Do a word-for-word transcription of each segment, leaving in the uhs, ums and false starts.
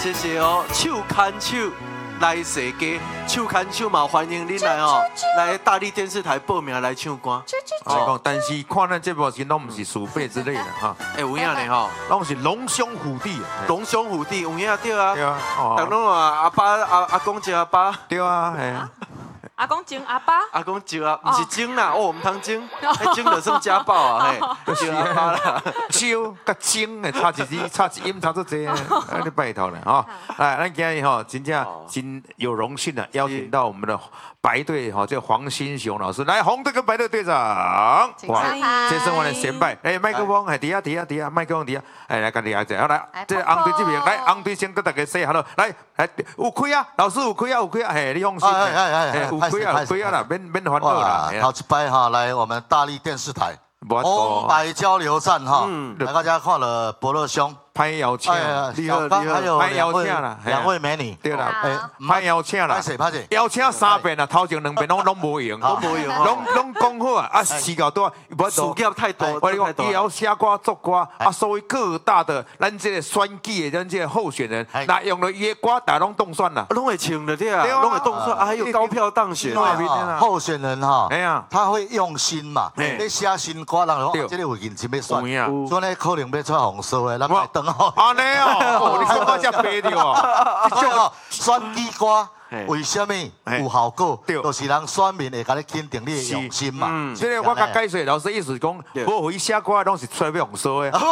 谢谢哦，手牵手来世家，手牵手嘛，欢迎恁来哦，来大力电视台报名来唱歌。 我讲，但是看咱节目时，拢唔是鼠辈之类的哈， 哎，有影呢吼， 拢是龙兄虎弟。 龙兄虎弟，有影对啊。 对啊， 大拢话阿爸阿阿公叫阿爸。 对啊，系啊。 阿公争阿爸， 阿公招啊，唔是争啦，哦，唔通争，迄争就算家暴啊，嘿，就是阿爸啦。 招甲争诶，差一字，差一音，差做这，啊，你拜托了哈。来，咱今日吼，真正真有荣幸的邀请到我们的白队哈，这黄新雄老师来，红队跟白队队长， 哇， 这是我的前辈，哎，麦克风，哎，底下底下底下，麦克风底下，哎，来跟你下者，好来，这红队这边，来，红队先跟大家 say hello，来，来，有开啊，老师有开啊，有开啊，嘿，你放心， 哎哎哎哎， 有开啊，有开啊啦，免免烦恼啦。 好一摆哈，来我们大力电视台红白交流站哈，来大家看了伯乐兄。拍邀请， 厉害厉害， 还有拍邀请啦， 两位美女， 对啦，拍邀请啦， 拍谁拍谁？ 邀请三遍啦，头前两遍拢拢无用， 拢无用， 拢拢讲好啊，啊时间多，无事业太多， 我讲伊要写歌作歌，啊，所谓各大的咱这个选举的咱这个候选人，那用了伊的歌，大拢动算啦， 拢会唱的对啊，拢会动算，啊还有高票当选， 候选人哈， 哎呀， 他会用心嘛，你写新歌，人讲这个有认真要选，所以呢可能要出红烧的，咱来等候。 安尼哦，你讲到这白着哦， 这种选举歌。为什么有效果？就是人选民会甲你肯定你的用心嘛。 所以我甲解说，老师意思讲，无互伊写歌拢是出来要红烧的。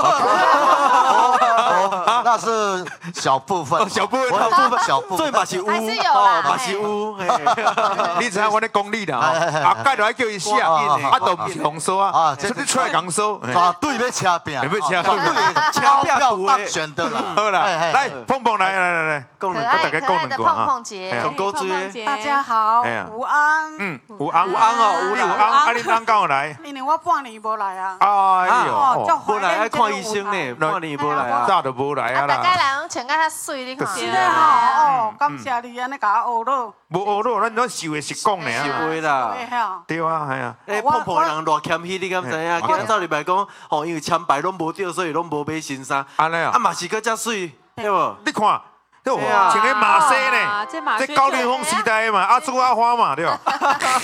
那是小部分， 小部分， 小部分，小部分， 所以嘛是有， 还是有啦， 嘛是有。 你知影我咧讲你啦，啊，介就爱叫伊写，啊，都唔是红烧啊，出你出来红烧。 绝对要车拼， 要车拼，钞票当选的啦。 好啦，来，碰碰来来来来， 可爱可爱的碰碰姐。 高追， 大家好，午安。 嗯，午安， 午安哦， 午安，啊，你刚刚来？ 因为我半年无来啊。 哎呦， 无来爱看医生呢，半年无来啊， 早都无来啊啦。 大家来，拢穿甲较水，你看。 是嘞吼，哦，感谢你安尼甲我学咯。 无学咯，咱咱受的是讲的啊。 是会啦。 对啊，系啊。 诶，碰碰人偌谦虚，你敢知影？今日照礼拜讲，吼，因为签牌拢无着，所以拢无买新衫。 安尼啊。 啊嘛是搁遮水，对无？ 你看。穿个马西呢，这高凌风时代嘛，阿朱阿花嘛，对吧？